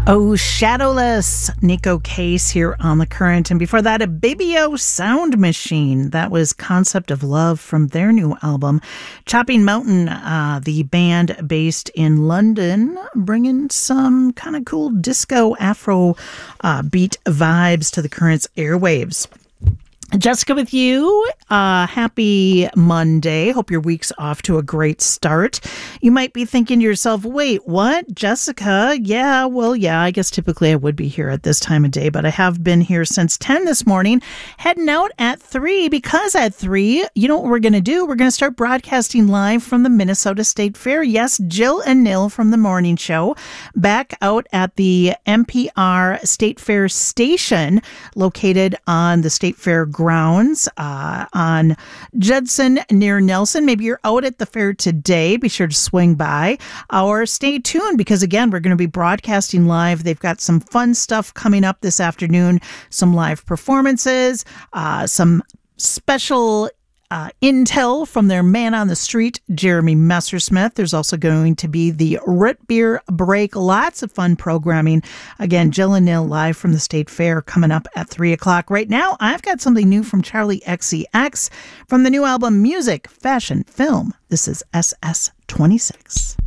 Oh, Shadowless, Nico Case here on The Current. And before that, a Baby O Sound Machine. That was Concept of Love from their new album. Chopping Mountain, the band based in London, bringing some kind of cool disco Afro beat vibes to The Current's airwaves. Jessica with you. Happy Monday. Hope your week's off to a great start. You might be thinking to yourself, wait, what? Jessica? Yeah, I guess typically I would be here at this time of day, but I have been here since 10 this morning, heading out at 3 because at 3, you know what we're going to do? We're going to start broadcasting live from the Minnesota State Fair. Yes, Jill and Nil from the morning show back out at the NPR State Fair station located on the State Fair grounds on Judson near Nelson. Maybe you're out at the fair today. Be sure to swing by or stay tuned because, again, we're going to be broadcasting live. They've got some fun stuff coming up this afternoon, some live performances, some special intel from their man on the street, Jeremy Messersmith. There's also going to be the Root Beer Break. Lots of fun programming. Again, Jill and Nil live from the State Fair coming up at 3 o'clock. Right now, I've got something new from Charlie XCX from the new album Music, Fashion, Film. This is SS26.